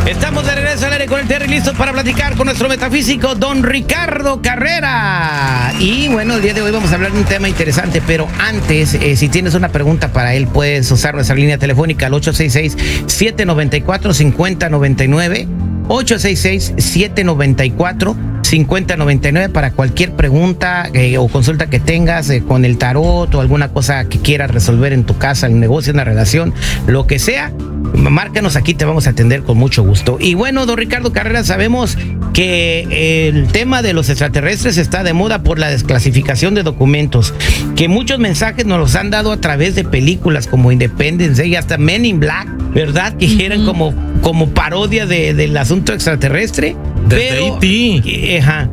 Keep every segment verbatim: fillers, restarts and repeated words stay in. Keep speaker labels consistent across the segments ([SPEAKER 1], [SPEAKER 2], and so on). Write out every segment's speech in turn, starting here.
[SPEAKER 1] Estamos de regreso al aire con el Terry, listos para platicar con nuestro metafísico, don Ricardo Carrera. Y bueno, el día de hoy vamos a hablar de un tema interesante, pero antes, eh, si tienes una pregunta para él, puedes usar nuestra línea telefónica al ocho seis seis, siete nueve cuatro, cinco cero nueve nueve, ocho seis seis, siete nueve cuatro, cinco cero nueve nueve para cualquier pregunta eh, o consulta que tengas eh, con el tarot o alguna cosa que quieras resolver en tu casa, en un negocio, en una relación, lo que sea. Márcanos aquí, te vamos a atender con mucho gusto. Y bueno, don Ricardo Carrera, sabemos que el tema de los extraterrestres está de moda por la desclasificación de documentos, que muchos mensajes nos los han dado a través de películas como Independence Day y hasta Men in Black, ¿verdad? Que uh-huh. eran como, como parodia de, del asunto extraterrestre.
[SPEAKER 2] Desde E T
[SPEAKER 1] Ajá.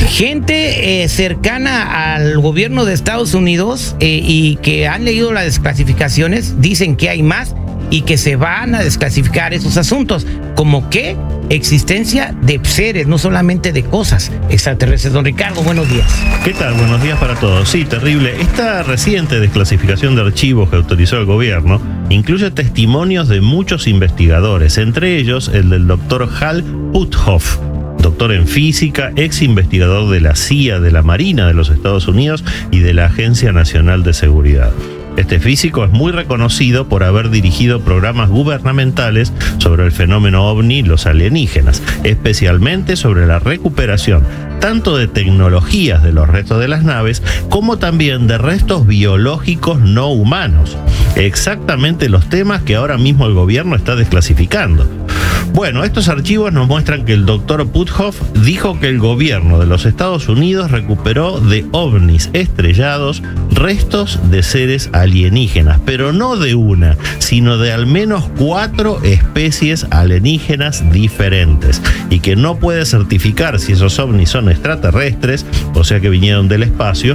[SPEAKER 1] Gente eh, cercana al gobierno de Estados Unidos eh, y que han leído las desclasificaciones dicen que hay más y que se van a desclasificar esos asuntos, como que existencia de seres, no solamente de cosas extraterrestres. Don Ricardo, buenos días.
[SPEAKER 2] ¿Qué tal? Buenos días para todos. Sí, terrible. Esta reciente desclasificación de archivos que autorizó el gobierno incluye testimonios de muchos investigadores, entre ellos el del doctor Hal Puthoff, doctor en física, ex investigador de la C I A, de la Marina de los Estados Unidos y de la Agencia Nacional de Seguridad. Este físico es muy reconocido por haber dirigido programas gubernamentales sobre el fenómeno ovni y los alienígenas, especialmente sobre la recuperación tanto de tecnologías de los restos de las naves como también de restos biológicos no humanos. Exactamente los temas que ahora mismo el gobierno está desclasificando. Bueno, estos archivos nos muestran que el doctor Puthoff dijo que el gobierno de los Estados Unidos recuperó de ovnis estrellados restos de seres alienígenas, pero no de una, sino de al menos cuatro especies alienígenas diferentes, y que no puede certificar si esos ovnis son extraterrestres, o sea que vinieron del espacio,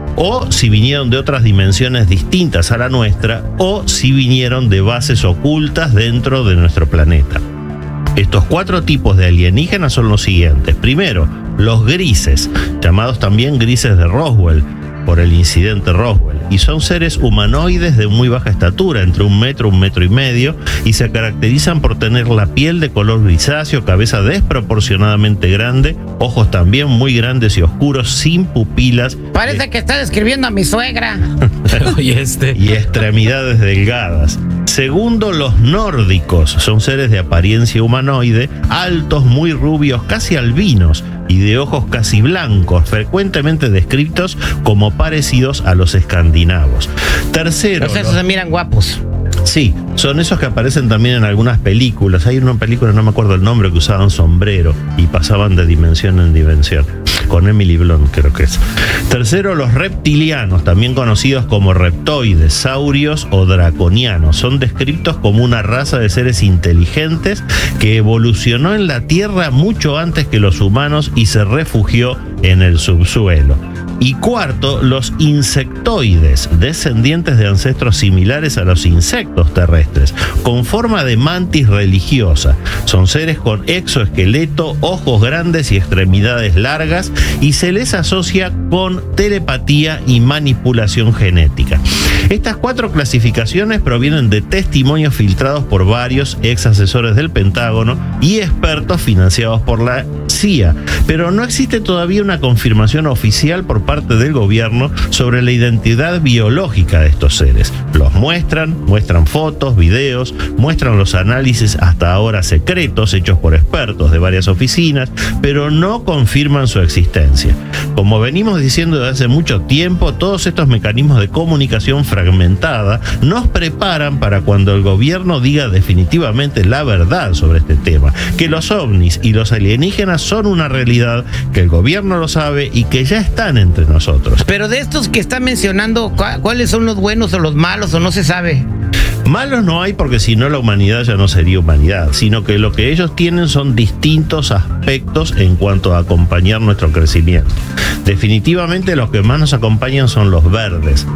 [SPEAKER 2] o si vinieron de otras dimensiones distintas a la nuestra, o si vinieron de bases ocultas dentro de nuestro planeta. Estos cuatro tipos de alienígenas son los siguientes. Primero, los grises, llamados también grises de Roswell, por el incidente Roswell, y son seres humanoides de muy baja estatura, entre un metro, un metro y medio, y se caracterizan por tener la piel de color grisáceo, cabeza desproporcionadamente grande, ojos también muy grandes y oscuros, sin pupilas.
[SPEAKER 1] Parece eh, que está describiendo a mi suegra.
[SPEAKER 2] y, este. y extremidades delgadas. Segundo, los nórdicos, son seres de apariencia humanoide, altos, muy rubios, casi albinos, y de ojos casi blancos, frecuentemente descritos como parecidos a los escandinavos. Tercero,
[SPEAKER 1] pues esos los... se miran guapos.
[SPEAKER 2] Sí, son esos que aparecen también en algunas películas. Hay una película, no me acuerdo el nombre, que usaban sombrero y pasaban de dimensión en dimensión. Con Emily Blunt, creo que es. Tercero, los reptilianos, también conocidos como reptoides, saurios o draconianos. Son descritos como una raza de seres inteligentes que evolucionó en la Tierra mucho antes que los humanos y se refugió en el subsuelo. Y cuarto, los insectoides, descendientes de ancestros similares a los insectos terrestres, con forma de mantis religiosa. Son seres con exoesqueleto, ojos grandes y extremidades largas, y se les asocia con telepatía y manipulación genética. Estas cuatro clasificaciones provienen de testimonios filtrados por varios ex asesores del Pentágono y expertos financiados por la C I A, pero no existe todavía una confirmación oficial por parte del gobierno sobre la identidad biológica de estos seres. Los muestran, muestran fotos, videos, muestran los análisis hasta ahora secretos hechos por expertos de varias oficinas, pero no confirman su existencia. Como venimos diciendo desde hace mucho tiempo, todos estos mecanismos de comunicación fragmentada nos preparan para cuando el gobierno diga definitivamente la verdad sobre este tema, que los ovnis y los alienígenas son una realidad, que el gobierno lo sabe y que ya están entre nosotros.
[SPEAKER 1] Pero de estos que está mencionando, ¿cuáles son los buenos o los malos o no se sabe?
[SPEAKER 2] Malos no hay, porque si no la humanidad ya no sería humanidad, sino que lo que ellos tienen son distintos aspectos en cuanto a acompañar nuestro crecimiento. Definitivamente los que más nos acompañan son los verdes.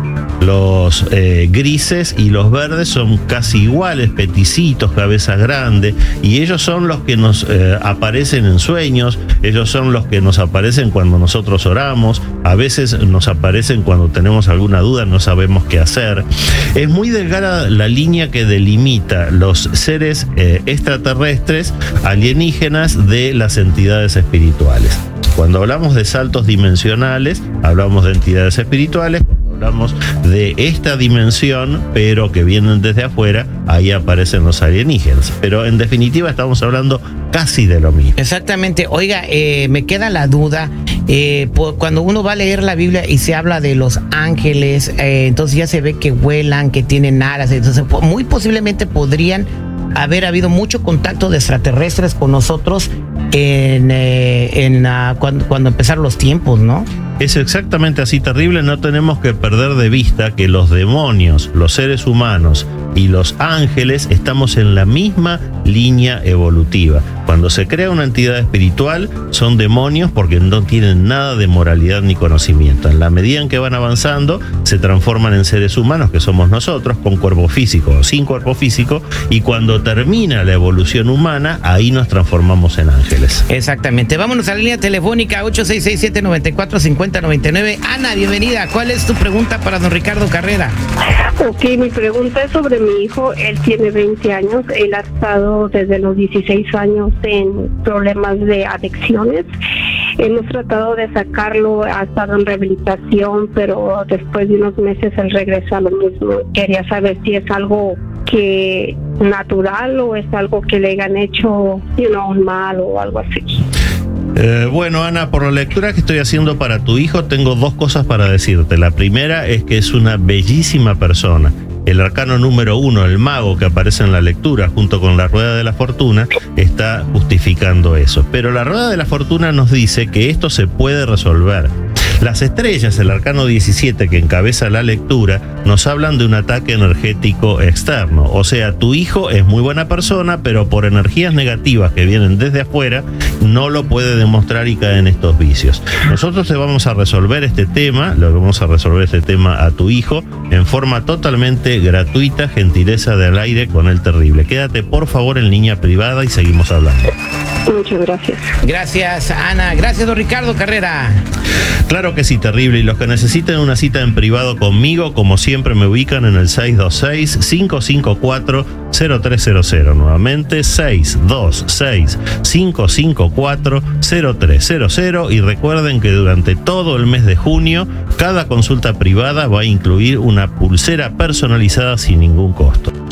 [SPEAKER 2] Los eh, grises y los verdes son casi iguales, peticitos, cabeza grande, y ellos son los que nos eh, aparecen en sueños, ellos son los que nos aparecen cuando nosotros oramos, a veces nos aparecen cuando tenemos alguna duda, no sabemos qué hacer. Es muy delgada la línea línea que delimita los seres eh, extraterrestres alienígenas de las entidades espirituales. Cuando hablamos de saltos dimensionales, hablamos de entidades espirituales. Hablamos de esta dimensión, pero que vienen desde afuera, ahí aparecen los alienígenas. Pero en definitiva estamos hablando casi de lo mismo.
[SPEAKER 1] Exactamente. Oiga, eh, me queda la duda, eh, por, cuando uno va a leer la Biblia y se habla de los ángeles, eh, entonces ya se ve que vuelan, que tienen alas, entonces muy posiblemente podrían haber habido mucho contacto de extraterrestres con nosotros en, eh, en uh, cuando, cuando empezaron los tiempos, ¿no?
[SPEAKER 2] Es exactamente así, terrible. No tenemos que perder de vista que los demonios, los seres humanos y los ángeles estamos en la misma línea evolutiva. Cuando se crea una entidad espiritual, son demonios porque no tienen nada de moralidad ni conocimiento. En la medida en que van avanzando, se transforman en seres humanos, que somos nosotros, con cuerpo físico o sin cuerpo físico, y cuando termina la evolución humana, ahí nos transformamos en ángeles.
[SPEAKER 1] Exactamente. Vámonos a la línea telefónica ocho seis seis, siete nueve cuatro, cinco cero nueve nueve. Ana, bienvenida. ¿Cuál es tu pregunta para don Ricardo Carrera?
[SPEAKER 3] Ok, mi pregunta es sobre mi hijo. Él tiene veinte años. Él ha estado desde los dieciséis años en problemas de adicciones. Hemos tratado de sacarlo, ha estado en rehabilitación, pero después de unos meses él regresa a lo mismo. Quería saber si es algo que natural o es algo que le hayan hecho, you know, un mal o algo así.
[SPEAKER 2] Eh, bueno, Ana, por la lectura que estoy haciendo para tu hijo, tengo dos cosas para decirte. La primera es que es una bellísima persona. El arcano número uno, el mago que aparece en la lectura junto con la rueda de la fortuna, está justificando eso. Pero la rueda de la fortuna nos dice que esto se puede resolver. Las estrellas, el arcano diecisiete que encabeza la lectura, nos hablan de un ataque energético externo. O sea, tu hijo es muy buena persona, pero por energías negativas que vienen desde afuera, no lo puede demostrar y cae en estos vicios. Nosotros te vamos a resolver este tema, le vamos a resolver este tema a tu hijo en forma totalmente gratuita, gentileza del aire con el terrible. Quédate por favor en línea privada y seguimos hablando.
[SPEAKER 3] Muchas gracias.
[SPEAKER 1] Gracias, Ana. Gracias, don Ricardo Carrera.
[SPEAKER 2] Claro que sí, terrible. Y los que necesiten una cita en privado conmigo, como siempre, me ubican en el seis dos seis, cinco cinco cuatro, cero tres cero cero. Nuevamente, seis dos seis, cinco cinco cuatro, cero tres cero cero. Y recuerden que durante todo el mes de junio, cada consulta privada va a incluir una pulsera personalizada sin ningún costo.